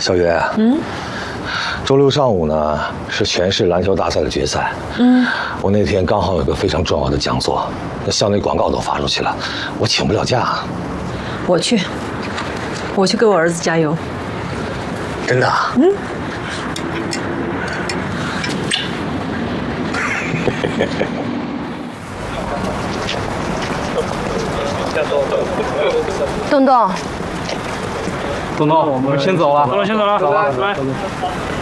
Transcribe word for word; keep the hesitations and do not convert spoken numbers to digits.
小月，嗯，周六上午呢是全市篮球大赛的决赛，嗯，我那天刚好有个非常重要的讲座，那校内广告都发出去了，我请不了假。 我去，我去给我儿子加油。 真的？嗯。 东东， 东东，我们先走了。东东先走了，走吧，拜拜。